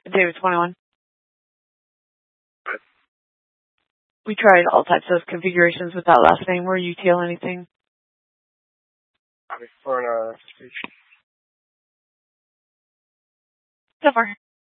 David 21. We tried all types of configurations with that last name. Were UTL anything? For speech. So far.